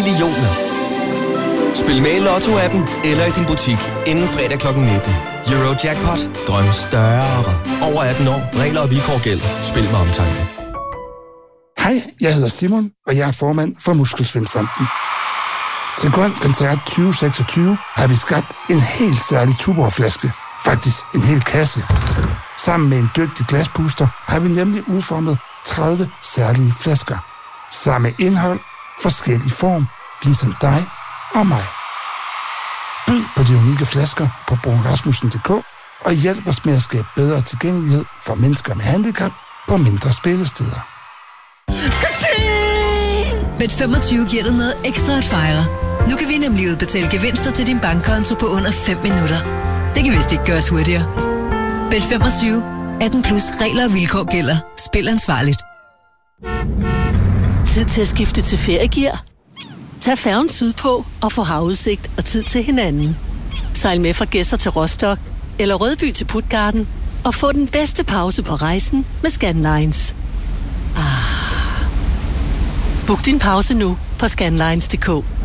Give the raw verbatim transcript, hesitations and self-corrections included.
millioner. Spil med i Lotto-appen eller i din butik inden fredag klokken nitten. Eurojackpot. Drøm større. Over atten år. Regler og vilkår gælder. Spil med omtanke. Hej, jeg hedder Simon, og jeg er formand for Muskelsvindfonden. Til Grøn Koncert tyve seksogtyve har vi skabt en helt særlig Tuborg-flaske. Faktisk en hel kasse. Sammen med en dygtig glaspuster har vi nemlig udformet tredive særlige flasker. Samme indhold, forskellig form, ligesom dig og mig. Byd på de unikke flasker på bruun rasmussen punktum d k og hjælp os med at skabe bedre tilgængelighed for mennesker med handicap på mindre spillesteder. Bet femogtyve giver dig noget ekstra at fejre. Nu kan vi nemlig udbetale gevinster til din bankkonto på under fem minutter. Det kan vist ikke gøres hurtigere. Bet femogtyve. atten plus regler og vilkår gælder. Spil ansvarligt. Tid til at skifte til feriegear? Tag færgen sydpå og få havudsigt og tid til hinanden. Sejl med fra Gedser til Rostock eller Rødby til Puttgarden og få den bedste pause på rejsen med Scandlines. Ah. Book din pause nu på scandlines punktum d k.